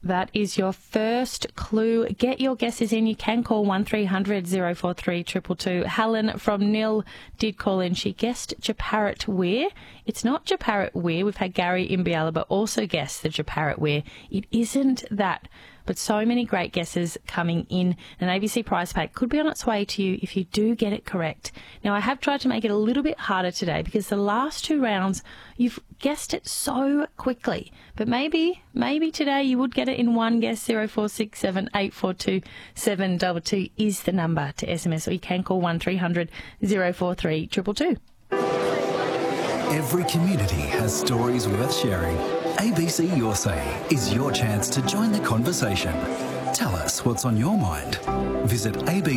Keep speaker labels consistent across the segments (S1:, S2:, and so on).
S1: That is your first clue. Get your guesses in. You can call 1300 043 222. Helen from Nil did call in. She guessed Japarut Weir. It's not Japarut Weir. We've had Gary in Biala, but also guessed the Japarut Weir. It isn't that. But so many great guesses coming in. An ABC prize pack could be on its way to you if you do get it correct. Now, I have tried to make it a little bit harder today because the last two rounds, you've guessed it so quickly. But maybe today you would get it in one guess. 0467 842 722 is the number to SMS, or you can call 1300 043 222.
S2: Every community has stories worth sharing. ABC Your Say is your chance to join the conversation. Tell us what's on your mind. Visit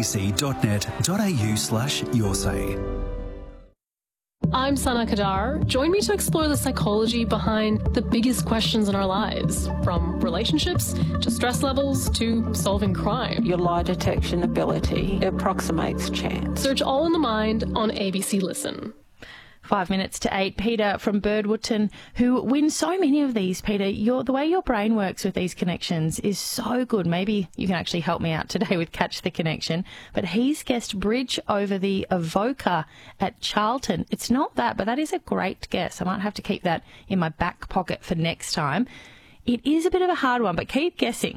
S2: abc.net.au/yoursay.
S3: I'm Sana Kadar. Join me to explore the psychology behind the biggest questions in our lives, from relationships to stress levels to solving crime.
S4: Your lie detection ability approximates chance.
S3: Search All in the Mind on ABC Listen.
S1: 5 minutes to 8. Peter from Birdwoodton, who wins so many of these. Peter, the way your brain works with these connections is so good. Maybe you can actually help me out today with Catch the Connection. But he's guessed bridge over the Avoca at Charlton. It's not that, but that is a great guess. I might have to keep that in my back pocket for next time. It is a bit of a hard one, but keep guessing.